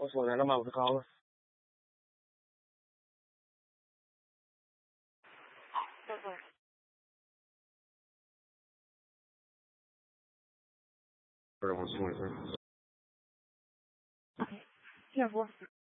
我说来了吗？我是高了。不是我送一份。 骗说。